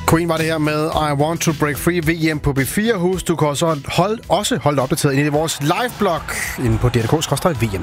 Queen var det her med I Want to Break Free VM på B4. Husk, du kan også holde opdateret ind i vores live-blog inde på DRK/VM.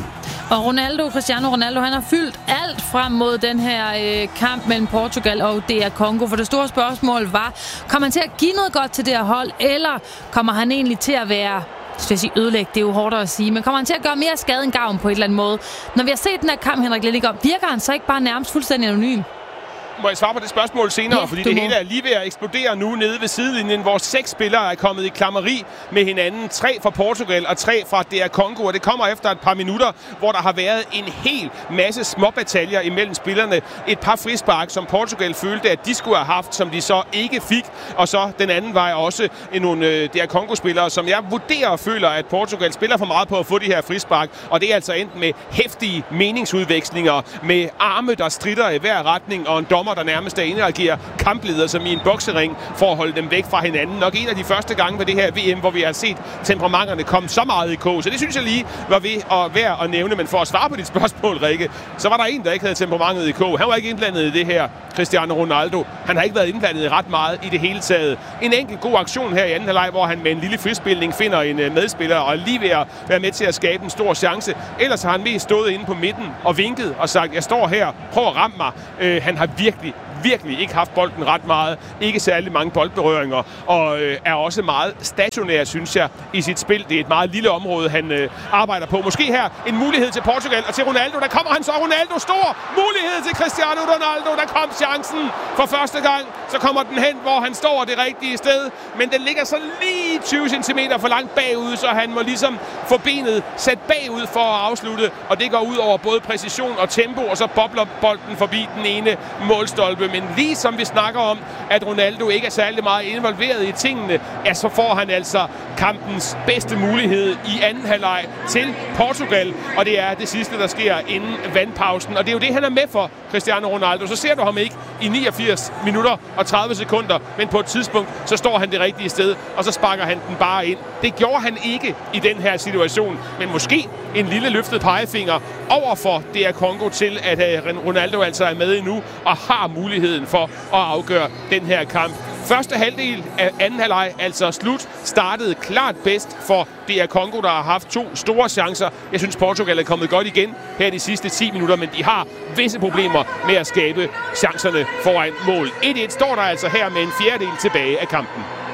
Og Cristiano Ronaldo, han har fyldt alt frem mod den her kamp mellem Portugal og DR Congo. For det store spørgsmål var, kommer han til at give noget godt til det her hold, eller kommer han egentlig til at være ødelægge, det er jo hårdt at sige, men kommer han til at gøre mere skade end gavn på et eller andet måde? Når vi har set den her kamp, Henrik Lillegård, virker han så ikke bare nærmest fuldstændig anonym? Må jeg svare på det spørgsmål senere, Ja, fordi det hele er lige ved at eksplodere nu nede ved sidelinjen, hvor 6 spillere er kommet i klammeri med hinanden. 3 fra Portugal og 3 fra DR Congo, og det kommer efter et par minutter, hvor der har været en hel masse småbataljer imellem spillerne. Et par frispark, som Portugal følte, at de skulle have haft, som de så ikke fik. Og så den anden vej også nogle DR Congo-spillere, som jeg vurderer og føler, at Portugal spiller for meget på at få de her frispark. Og det er altså endt med heftige meningsudvekslinger, med arme, der stritter i hver retning, og en dommer, der nærmest er inde og agerer kampleder som i en boksering for at holde dem væk fra hinanden. Nok en af de første gange ved det her VM, hvor vi har set temperamenterne komme så meget i kog. Så det synes jeg lige var værd at nævne. Men for at svare på dit spørgsmål, Rikke, så var der en, der ikke havde temperamentet i kog. Han var ikke indblandet i det her, Cristiano Ronaldo. Han har ikke været indblandet i ret meget i det hele taget. En enkelt god aktion her i anden halvleg, hvor han med en lille frispilning finder en medspiller og lige ved at være med til at skabe en stor chance. Ellers har han mest stået inde på midten og vinket og sagt, jeg står her, prøv at ramme mig. Han har virkelig ikke haft bolden ret meget. Ikke særlig mange boldberøringer. Og er også meget stationær, synes jeg, i sit spil. Det er et meget lille område, han arbejder på. Måske her en mulighed til Portugal og til Ronaldo. Der kommer han så. Ronaldo, stor mulighed til Cristiano Ronaldo. Der kom chancen for første gang. Så kommer den hen, hvor han står det rigtige sted. Men den ligger så lige 20 cm for langt bagud, så han må ligesom få benet sat bagud for at afslutte. Og det går ud over både præcision og tempo, og så bobler bolden forbi den ene målstolpe. Men lige som vi snakker om, at Ronaldo ikke er særlig meget involveret i tingene, ja, så får han altså kampens bedste mulighed i anden halvleg til Portugal. Og det er det sidste, der sker inden vandpausen. Og det er jo det, han er med for, Cristiano Ronaldo. Så ser du ham ikke i 89 minutter og 30 sekunder, men på et tidspunkt, så står han det rigtige sted, og så sparker han den bare ind. Det gjorde han ikke i den her situation, men måske en lille løftet pegefinger over for DR Congo til, at Ronaldo altså er med endnu og har muligheden for at afgøre den her kamp. Første halvdel af anden halvleg, altså slut, startede klart bedst for DR Congo, der har haft 2 store chancer. Jeg synes, Portugal er kommet godt igen her de sidste 10 minutter, men de har visse problemer med at skabe chancerne foran mål. 1-1 står der altså her med en fjerdedel tilbage af kampen.